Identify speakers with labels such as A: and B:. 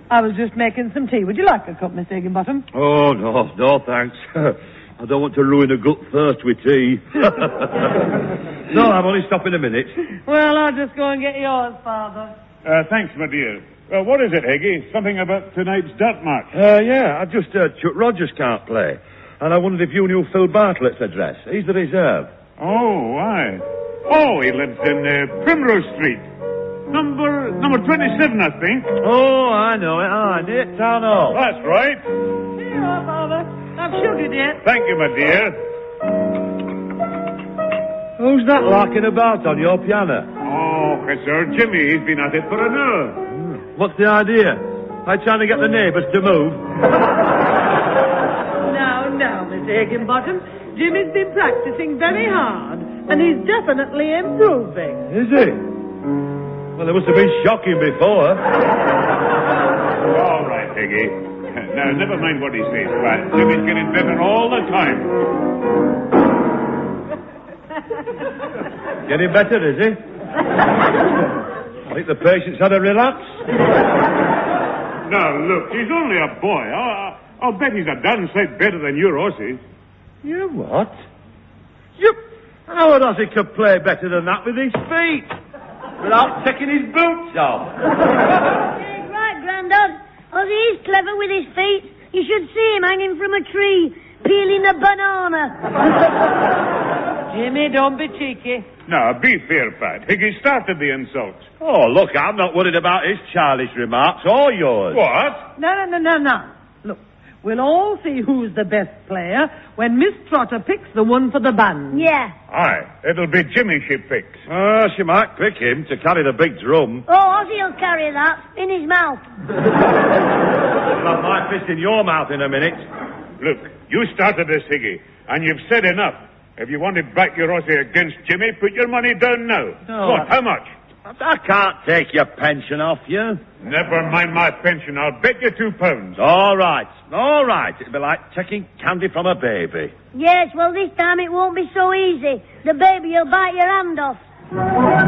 A: I was just making some tea. Would you like a cup, Miss Higginbottom?
B: Oh, no, thanks. I don't want to ruin a good thirst with tea. No, I'm only stopping a minute.
A: Well, I'll just go and get yours, Father.
C: Thanks, my dear. What is it, Higgy? Something about tonight's dart match?
B: Yeah, I just heard Chuck Rogers can't play. And I wondered if you knew Phil Bartlett's address. He's the reserve.
C: Oh, why? Oh, he lives in Primrose Street. Number 27, I think.
B: Oh, I know it. Near Town Hall.
C: That's right.
A: Here you are, Father. I've sugared it.
C: Thank you, my dear.
B: Who's that larking about on your piano?
C: Oh, Sir Jimmy. He's been at it for an hour.
B: What's the idea? Are you trying to get the neighbours to move?
A: Now, Miss Higginbottom, Jimmy's been practicing very hard, and he's definitely improving.
B: Is he? Well, it must have been shocking before.
C: All right, Higgy. Now, never mind what he says, but Jimmy's getting better all the time.
B: Getting better, is he? I think the patient's had a relapse.
C: Now, look, he's only a boy. I'll bet he's a darn sight better than your horses.
B: You what? How does he could play better than that with his feet? Without taking his boots off.
D: Right, Grandad. Ozzy is clever with his feet. You should see him hanging from a tree, peeling a banana.
A: Jimmy, don't be cheeky.
C: Now, be fair, Pat. Higgy started the insult.
B: Oh, look, I'm not worried about his childish remarks or yours.
C: What?
A: No. Look, we'll all see who's the best player when Miss Trotter picks the one for the band.
D: Yeah.
C: Aye, it'll be Jimmy she picks.
B: She might pick him to carry the big drum.
D: Oh, Ozzy'll carry that in his mouth.
B: I'll have my fist in your mouth in a minute.
C: Look, you started this, Higgy, and you've said enough. If you want to back your Aussie against Jimmy, put your money down now.
B: No,
C: What, how much?
B: I can't take your pension off you.
C: Never mind my pension. I'll bet you £2.
B: All right. It'll be like taking candy from a baby.
D: Yes, well, this time it won't be so easy. The baby will bite your hand off.